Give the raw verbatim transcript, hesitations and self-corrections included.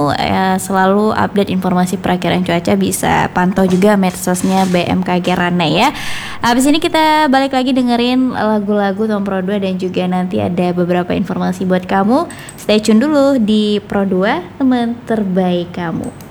mau uh, selalu update informasi perakiraan cuaca, bisa pantau juga medsosnya B M K G Rana ya. Habis ini kita balik lagi dengerin lagu-lagu tahun Pro dua dan juga nanti ada beberapa informasi buat kamu. Stay tune dulu di Pro dua, teman terbaik kamu.